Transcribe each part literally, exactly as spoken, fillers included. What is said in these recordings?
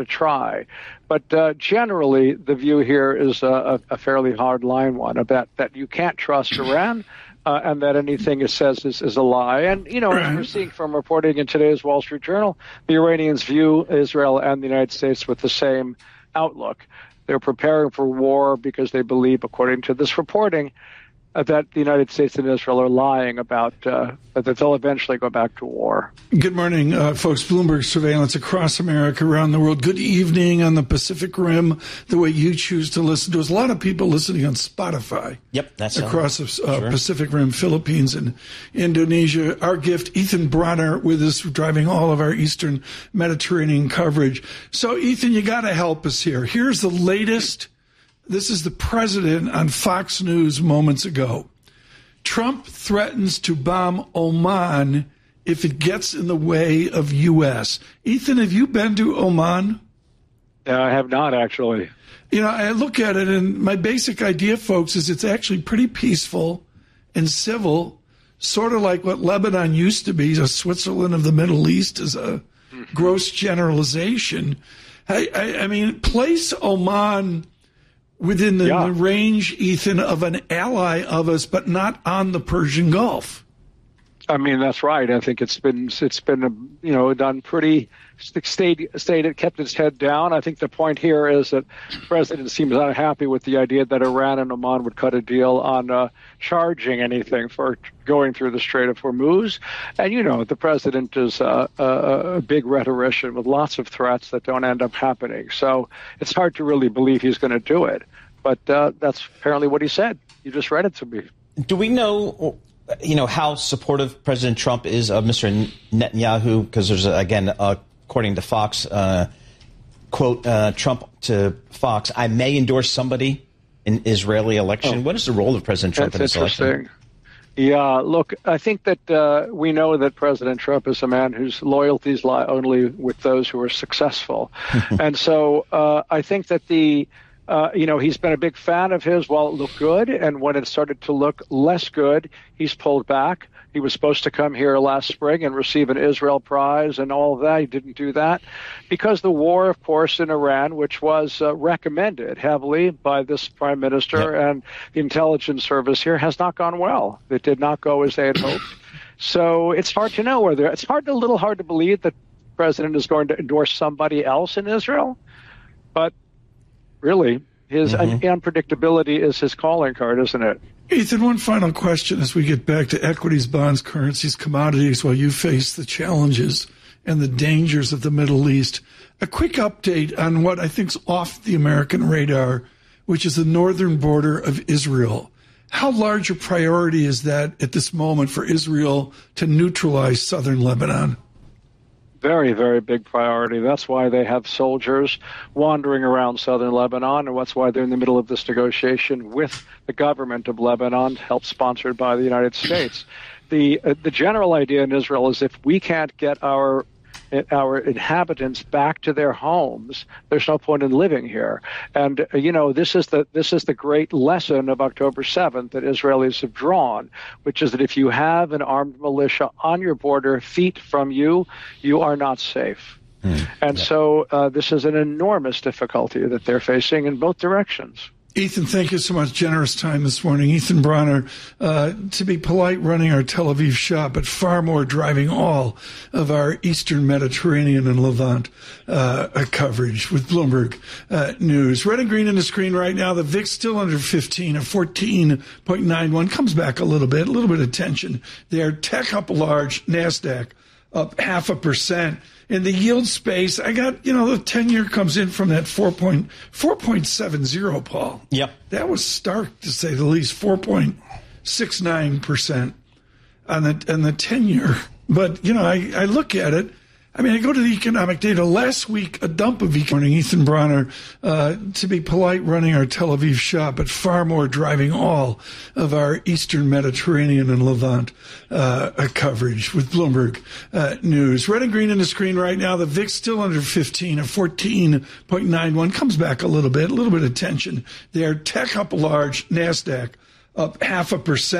to try. But uh, generally, the view here is a, a fairly hard-line one about that you can't trust Iran. Uh, and that anything it says is, is a lie. And, you know, as we're seeing from reporting in today's Wall Street Journal, the Iranians view Israel and the United States with the same outlook. They're preparing for war because they believe, according to this reporting, uh, that the United States and Israel are lying about uh, that they'll eventually go back to war. Good morning, uh, folks. Bloomberg surveillance across America, around the world. Good evening on the Pacific Rim, the way you choose to listen to us. A lot of people listening on Spotify. Yep, that's across the uh, sure. Pacific Rim, Philippines and Indonesia. Our gift, Ethan Bronner, with us, driving all of our Eastern Mediterranean coverage. So, Ethan, you got to help us here. Here's the latest. This is the president on Fox News moments ago. Trump threatens to bomb Oman if it gets in the way of U S. Ethan, have you been to Oman? Uh, I have not, actually. You know, I look at it, and my basic idea, folks, is it's actually pretty peaceful and civil, sort of like what Lebanon used to be. A Switzerland of the Middle East is a mm-hmm. gross generalization. I, I, I mean, place Oman within the, yeah. the range, Ethan, of an ally of us, but not on the Persian Gulf. I mean, that's right. I think it's been it's been you know done pretty stayed stayed kept its head down. I think the point here is that the president seems unhappy with the idea that Iran and Oman would cut a deal on uh, charging anything for going through the Strait of Hormuz. And you know, the president is uh, a, a big rhetorician with lots of threats that don't end up happening. So it's hard to really believe he's going to do it. But uh, that's apparently what he said. You just read it to me. Do we know? You know, how supportive President Trump is of Mister Netanyahu, because there's, a, again, uh, according to Fox, uh, quote, uh, Trump to Fox, I may endorse somebody in Israeli election. Oh. What is the role of President Trump That's in this election? Yeah, look, I think that uh, we know that President Trump is a man whose loyalties lie only with those who are successful. And so uh, I think that the Uh, you know, he's been a big fan of his while it looked good, and when it started to look less good, he's pulled back. He was supposed to come here last spring and receive an Israel Prize and all of that. He didn't do that because the war, of course, in Iran, which was uh, recommended heavily by this prime minister yeah. and the intelligence service here, has not gone well. It did not go as they had hoped. So it's hard to know whether it's hard, a little hard to believe that the president is going to endorse somebody else in Israel, but really, his mm-hmm. un- unpredictability is his calling card, isn't it? Ethan, one final question as we get back to equities, bonds, currencies, commodities, while you face the challenges and the dangers of the Middle East. A quick update on what I think's off the American radar, which is the northern border of Israel. How large a priority is that at this moment for Israel to neutralize southern Lebanon? Very, very big priority. That's why they have soldiers wandering around southern Lebanon, and that's why they're in the middle of this negotiation with the government of Lebanon, help sponsored by the United States. The uh, the general idea in Israel is if we can't get our our inhabitants back to their homes, there's no point in living here. And uh, you know, this is the this is the great lesson of October seventh that Israelis have drawn, which is that if you have an armed militia on your border, feet from you, you are not safe. Mm, and yeah. so uh, this is an enormous difficulty that they're facing in both directions. Ethan, thank you so much. Generous time this morning. Ethan Bronner, uh, to be polite, running our Tel Aviv shop, but far more driving all of our Eastern Mediterranean and Levant uh, coverage with Bloomberg uh, News. Red and green on the screen right now. The V I X still under fifteen, a fourteen point nine one. Comes back a little bit, a little bit of tension there. Tech up large, NASDAQ up half a percent. In the yield space, I got, you know, the ten-year comes in from that four point seven zero, Paul. Yep. That was stark, to say the least, four point six nine percent on the, on the ten-year. But, you know, I, I look at it. I mean, I go to the economic data. Last week, a dump of economic. Ethan Bronner, uh, to be polite, running our Tel Aviv shop, but far more driving all of our Eastern Mediterranean and Levant uh, coverage with Bloomberg uh, News. Red and green on the screen right now. The V I X still under fifteen, a fourteen point nine one. Comes back a little bit, a little bit of tension there. Tech up large, NASDAQ up half a percent.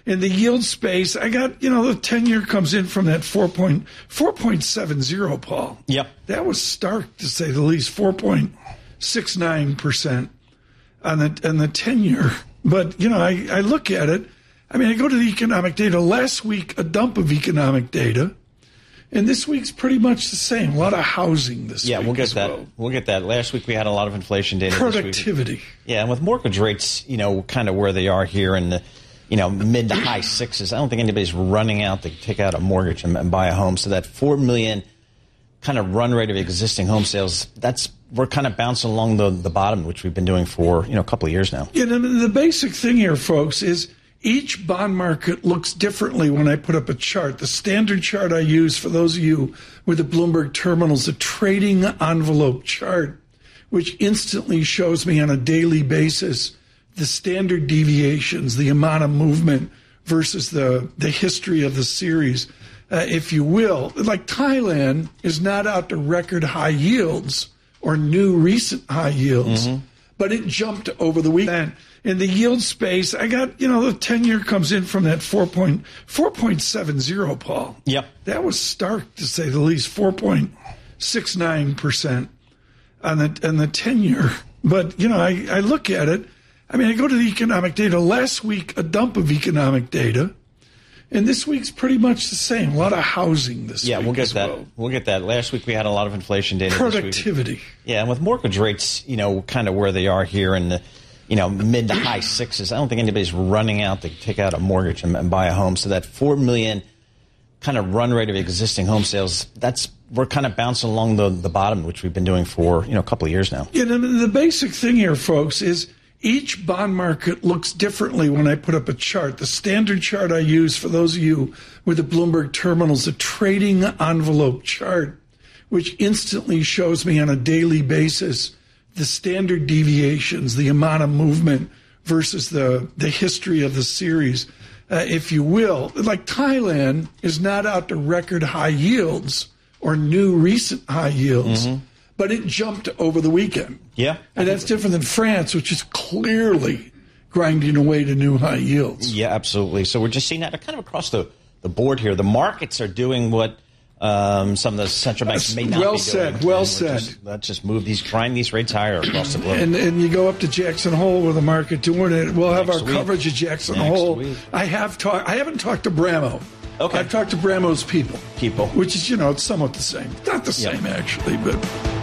in the yield space, I got, you know, the ten-year comes in from that four point seven zero, Paul. Yep. That was stark, to say the least, four point six nine percent on the, on the ten-year. But, you know, I, I look at it. I mean, I go to the economic data. Last week, a dump of economic data. And this week's pretty much the same. A lot of housing this yeah, week. Yeah, we'll get as that. Well. We'll get that. Last week we had a lot of inflation data. Productivity. This week. Yeah, and with mortgage rates, you know, kind of where they are here in the, you know, mid to high sixes, I don't think anybody's running out to take out a mortgage and, and buy a home. So that four million kind of run rate of existing home sales, that's we're kind of bouncing along the, the bottom, which we've been doing for, you know, a couple of years now. Yeah, the, the basic thing here, folks, is each bond market looks differently when I put up a chart. The standard chart I use, for those of you with the Bloomberg terminals, a trading envelope chart, which instantly shows me on a daily basis the standard deviations, the amount of movement versus the, the history of the series, uh, if you will. Like Thailand is not out to record high yields or new recent high yields, mm-hmm. but it jumped over the weekend. In the yield space, I got, you know, the ten-year comes in from that four point seven zero, Paul. Yep. That was stark, to say the least, four point six nine percent on the, on the ten-year. But, you know, I, I look at it. I mean, I go to the economic data. Last week, a dump of economic data. And this week's pretty much the same. A lot of housing this yeah, week. Yeah, we'll get as that. Well. We'll get that. Last week we had a lot of inflation data. Productivity. This week. Yeah, and with mortgage rates, you know, kind of where they are here in the, you know, mid to high sixes, I don't think anybody's running out to take out a mortgage and, and buy a home. So that four million kind of run rate of existing home sales, that's we're kind of bouncing along the, the bottom, which we've been doing for, you know, a couple of years now. Yeah, the, the basic thing here, folks, is each bond market looks differently when I put up a chart. The standard chart I use, for those of you with the Bloomberg terminals, a trading envelope chart, which instantly shows me on a daily basis the standard deviations, the amount of movement versus the, the history of the series, uh, if you will. Like Thailand is not out to record high yields or new recent high yields, mm-hmm. but it jumped over the weekend. Yeah. And that's different than France, which is clearly grinding away to new high yields. Yeah, absolutely. So we're just seeing that kind of across the, the board here. The markets are doing what Um, some of the central banks may not well be said, doing. Well said. said. Let's just move these, grind these rates higher across the globe. And, and you go up to Jackson Hole with the market doing it. We'll have Next our week. coverage of Jackson Next Hole. week. I have talked. I haven't talked to Bramo. Okay. I've talked to Bramo's people. People. Which is, you know, it's somewhat the same. Not the Yep. same, actually, but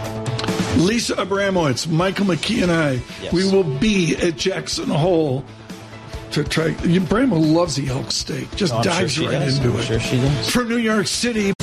Lisa Abramowitz, Michael McKee, and I, Yes. we will be at Jackson Hole to try. Bramo loves the elk steak. Just Oh, I'm dives sure she right does. into I'm it. sure she does. From New York City.